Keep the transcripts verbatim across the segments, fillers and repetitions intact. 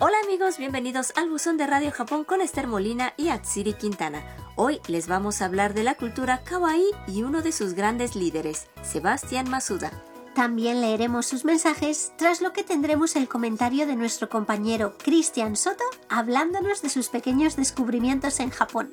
Hola amigos, bienvenidos al Buzón de Radio Japón con Esther Molina y Atsiri Quintana. Hoy les vamos a hablar de la cultura kawaii y uno de sus grandes líderes, Sebastián Masuda. También leeremos sus mensajes, tras lo que tendremos el comentario de nuestro compañero Cristian Soto hablándonos de sus pequeños descubrimientos en Japón.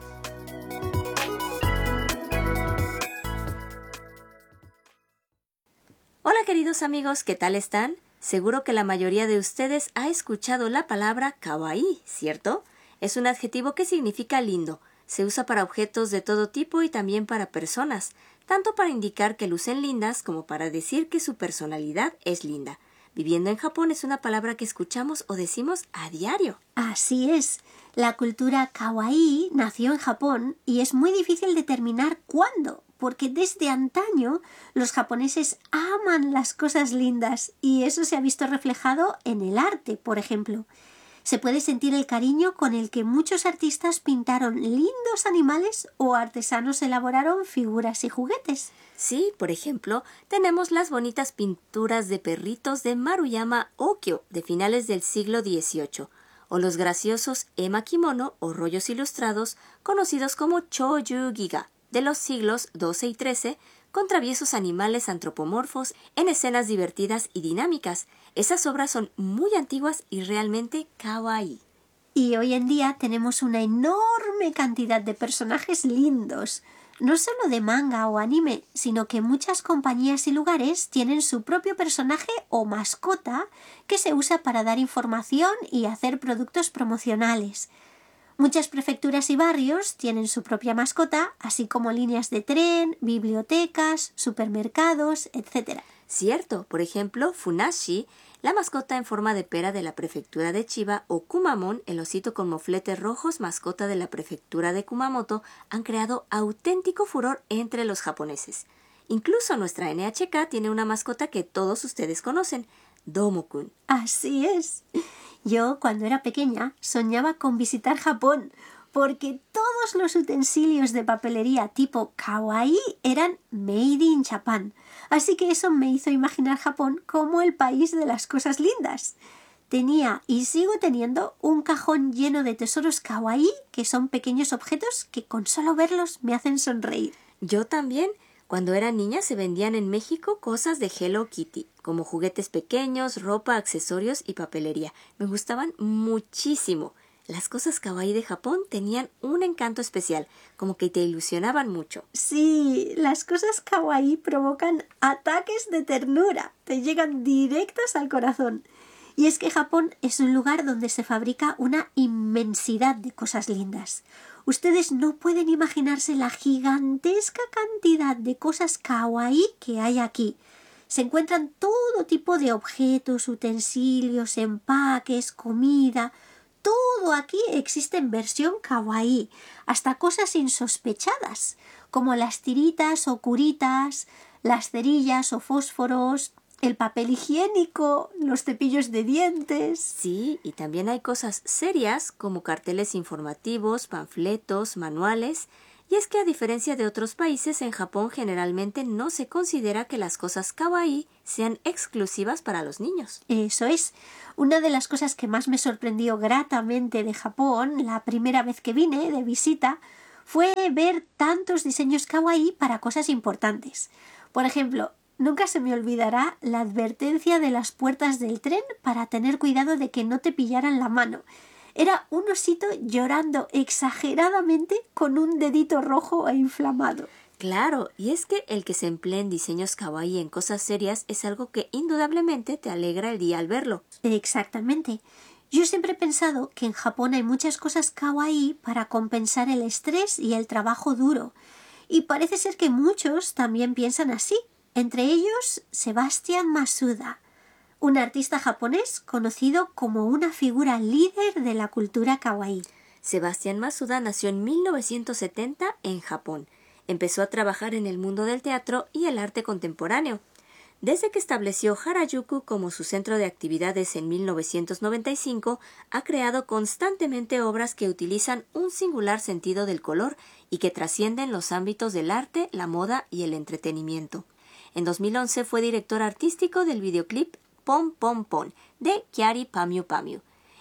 Hola queridos amigos, ¿qué tal están? Seguro que la mayoría de ustedes ha escuchado la palabra kawaii, ¿cierto? Es un adjetivo que significa lindo. Se usa para objetos de todo tipo y también para personas, tanto para indicar que lucen lindas como para decir que su personalidad es linda. Viviendo en Japón es una palabra que escuchamos o decimos a diario. Así es. La cultura kawaii nació en Japón y es muy difícil determinar cuándo, porque desde antaño los japoneses aman las cosas lindas y eso se ha visto reflejado en el arte, por ejemplo. Se puede sentir el cariño con el que muchos artistas pintaron lindos animales o artesanos elaboraron figuras y juguetes. Sí, por ejemplo, tenemos las bonitas pinturas de perritos de Maruyama Okyo de finales del siglo dieciocho, o los graciosos ema-kimono o rollos ilustrados conocidos como Chōju-giga de los siglos doce y trece, con traviesos animales antropomorfos en escenas divertidas y dinámicas. Esas obras son muy antiguas y realmente kawaii. Y hoy en día tenemos una enorme cantidad de personajes lindos, no solo de manga o anime, sino que muchas compañías y lugares tienen su propio personaje o mascota que se usa para dar información y hacer productos promocionales. Muchas prefecturas y barrios tienen su propia mascota, así como líneas de tren, bibliotecas, supermercados, etcétera. Cierto, por ejemplo, Funashi, la mascota en forma de pera de la prefectura de Chiba, o Kumamon, el osito con mofletes rojos, mascota de la prefectura de Kumamoto, han creado auténtico furor entre los japoneses. Incluso nuestra N H K tiene una mascota que todos ustedes conocen, Domo-kun. Así es. Yo, cuando era pequeña, soñaba con visitar Japón, porque todos los utensilios de papelería tipo kawaii eran made in Japan. Así que eso me hizo imaginar Japón como el país de las cosas lindas. Tenía y sigo teniendo un cajón lleno de tesoros kawaii, que son pequeños objetos que con solo verlos me hacen sonreír. Yo también. Cuando era niña se vendían en México cosas de Hello Kitty, como juguetes pequeños, ropa, accesorios y papelería. Me gustaban muchísimo. Las cosas kawaii de Japón tenían un encanto especial, como que te ilusionaban mucho. Sí, las cosas kawaii provocan ataques de ternura, te llegan directas al corazón. Y es que Japón es un lugar donde se fabrica una inmensidad de cosas lindas. Ustedes no pueden imaginarse la gigantesca cantidad de cosas kawaii que hay aquí. Se encuentran todo tipo de objetos, utensilios, empaques, comida. Todo aquí existe en versión kawaii, hasta cosas insospechadas, como las tiritas o curitas, las cerillas o fósforos, el papel higiénico, los cepillos de dientes. Sí, y también hay cosas serias como carteles informativos, panfletos, manuales. Y es que a diferencia de otros países, en Japón generalmente no se considera que las cosas kawaii sean exclusivas para los niños. Eso es. Una de las cosas que más me sorprendió gratamente de Japón, la primera vez que vine de visita, fue ver tantos diseños kawaii para cosas importantes. Por ejemplo, nunca se me olvidará la advertencia de las puertas del tren para tener cuidado de que no te pillaran la mano. Era un osito llorando exageradamente con un dedito rojo e inflamado. Claro, y es que el que se emplee en diseños kawaii en cosas serias es algo que indudablemente te alegra el día al verlo. Exactamente. Yo siempre he pensado que en Japón hay muchas cosas kawaii para compensar el estrés y el trabajo duro. Y parece ser que muchos también piensan así. Entre ellos, Sebastián Masuda, un artista japonés conocido como una figura líder de la cultura kawaii. Sebastián Masuda nació en mil novecientos setenta en Japón. Empezó a trabajar en el mundo del teatro y el arte contemporáneo. Desde que estableció Harajuku como su centro de actividades en mil novecientos noventa y cinco, ha creado constantemente obras que utilizan un singular sentido del color y que trascienden los ámbitos del arte, la moda y el entretenimiento. En dos mil once fue director artístico del videoclip Pom Pom Pom de Kyary Pamyu Pamyu.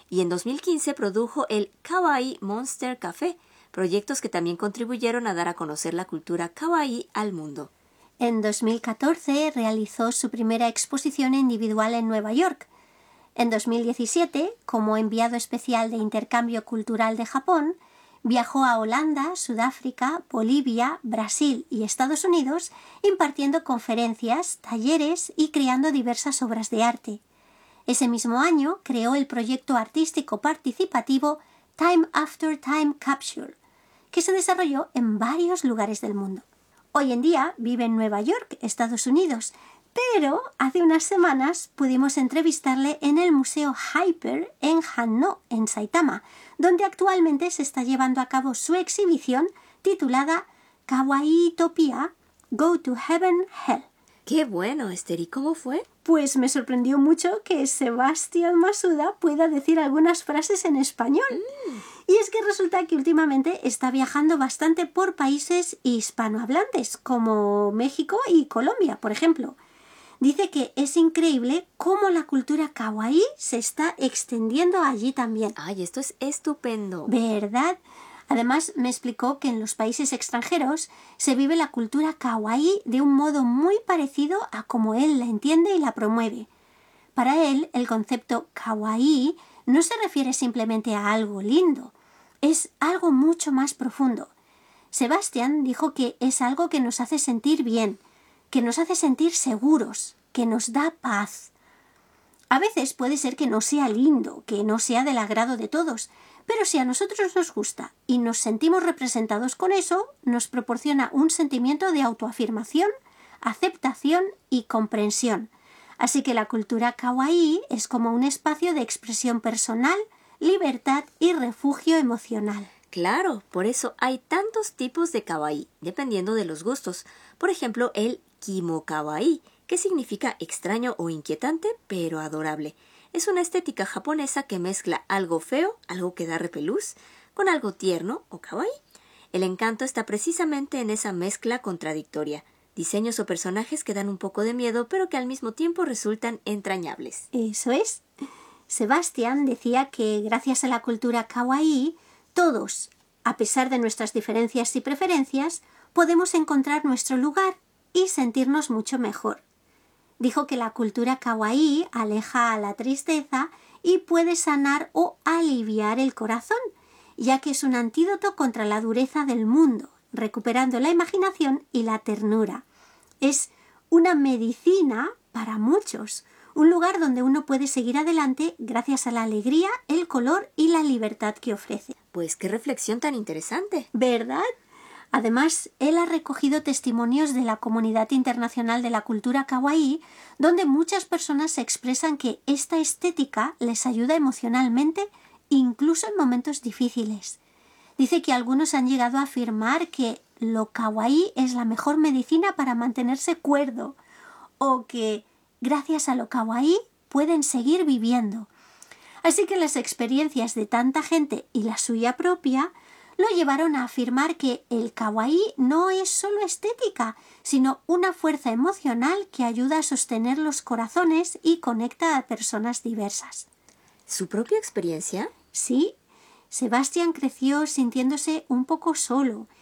y en dos mil quince produjo el Kawaii Monster Café, proyectos que también contribuyeron a dar a conocer la cultura kawaii al mundo. En dos mil catorce realizó su primera exposición individual en Nueva York. En dos mil diecisiete, como enviado especial de intercambio cultural de Japón, viajó a Holanda, Sudáfrica, Bolivia, Brasil y Estados Unidos impartiendo conferencias, talleres y creando diversas obras de arte. Ese mismo año creó el proyecto artístico participativo Time After Time Capsule, que se desarrolló en varios lugares del mundo. Hoy en día vive en Nueva York, Estados Unidos, pero hace unas semanas pudimos entrevistarle en el Museo Hyper en Hanno, en Saitama, donde actualmente se está llevando a cabo su exhibición titulada Kawaii-topia, Go to Heaven, Hell. ¡Qué bueno, Esther! ¿Y cómo fue? Pues me sorprendió mucho que Sebastián Masuda pueda decir algunas frases en español. Mm. Y es que resulta que últimamente está viajando bastante por países hispanohablantes, como México y Colombia, por ejemplo. Dice que es increíble cómo la cultura kawaii se está extendiendo allí también. ¡Ay, esto es estupendo! ¿Verdad? Además, me explicó que en los países extranjeros se vive la cultura kawaii de un modo muy parecido a como él la entiende y la promueve. Para él, el concepto kawaii no se refiere simplemente a algo lindo, es algo mucho más profundo. Sebastián dijo que es algo que nos hace sentir bien, que nos hace sentir seguros, que nos da paz. A veces puede ser que no sea lindo, que no sea del agrado de todos, pero si a nosotros nos gusta y nos sentimos representados con eso, nos proporciona un sentimiento de autoafirmación, aceptación y comprensión. Así que la cultura kawaii es como un espacio de expresión personal, libertad y refugio emocional. Claro, por eso hay tantos tipos de kawaii, dependiendo de los gustos. Por ejemplo, el kimo kawaii, que significa extraño o inquietante, pero adorable. Es una estética japonesa que mezcla algo feo, algo que da repelús, con algo tierno o kawaii. El encanto está precisamente en esa mezcla contradictoria. Diseños o personajes que dan un poco de miedo, pero que al mismo tiempo resultan entrañables. Eso es. Sebastián decía que gracias a la cultura kawaii, todos, a pesar de nuestras diferencias y preferencias, podemos encontrar nuestro lugar y sentirnos mucho mejor. Dijo que la cultura kawaii aleja a la tristeza y puede sanar o aliviar el corazón, ya que es un antídoto contra la dureza del mundo, recuperando la imaginación y la ternura. Es una medicina para muchos, un lugar donde uno puede seguir adelante gracias a la alegría, el color y la libertad que ofrece. Pues qué reflexión tan interesante. ¿Verdad? Además, él ha recogido testimonios de la comunidad internacional de la cultura kawaii, donde muchas personas expresan que esta estética les ayuda emocionalmente, incluso en momentos difíciles. Dice que algunos han llegado a afirmar que lo kawaii es la mejor medicina para mantenerse cuerdo, o que gracias a lo kawaii pueden seguir viviendo. Así que las experiencias de tanta gente y la suya propia lo llevaron a afirmar que el kawaii no es solo estética, sino una fuerza emocional que ayuda a sostener los corazones y conecta a personas diversas. ¿Su propia experiencia? Sí. Sebastián creció sintiéndose un poco solo